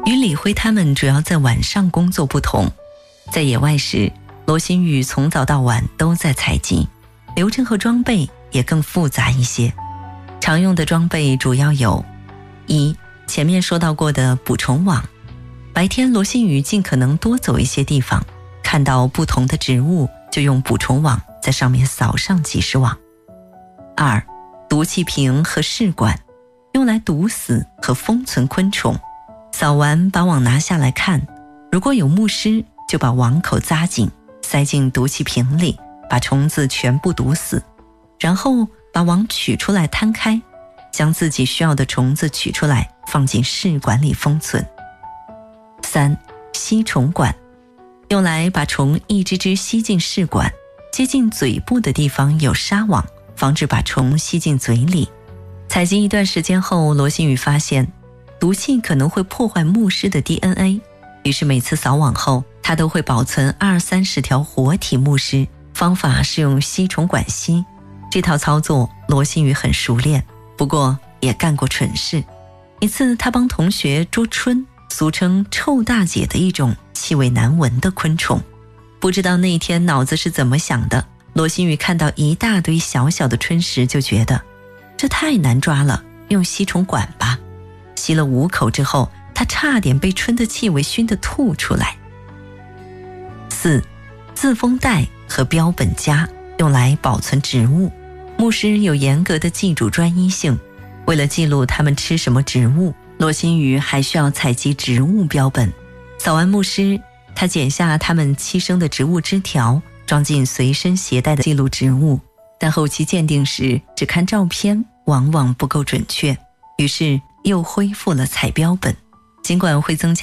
与李辉他们主要在晚上工作不同，在野外时，罗新宇从早到晚都在采集，流程和装备也更复杂一些。常用的装备主要有：一、前面说到过的捕虫网。白天罗新宇尽可能多走一些地方，看到不同的植物就用捕虫网在上面扫上几十网。二、毒气瓶和试管，用来毒死和封存昆虫。扫完把网拿下来看，如果有木虱就把网口扎紧，塞进毒气瓶里，把虫子全部毒死，然后把网取出来摊开，将自己需要的虫子取出来放进试管里封存。三、吸虫管，用来把虫一只只吸进试管，接近嘴部的地方有纱网，防止把虫吸进嘴里。采集一段时间后，罗新宇发现毒气可能会破坏木虱的 DNA， 于是每次扫网后，他都会保存20-30条活体木虱，方法是用吸虫管吸。这套操作罗新宇很熟练，不过也干过蠢事。一次他帮同学捉春，俗称臭大姐的一种气味难闻的昆虫。不知道那天脑子是怎么想的，罗新宇看到一大堆小小的春石就觉得这太难抓了，用吸虫管吧。吸了5口之后，他差点被春的气味熏得吐出来。四、自封袋和标本夹，用来保存植物。牧师有严格的寄主专一性，为了记录他们吃什么植物，罗新宇还需要采集植物标本。扫完牧师，他剪下他们栖生的植物枝条，装进随身携带的记录植物，但后期鉴定时只看照片往往不够准确，于是又恢复了采标本。尽管会增加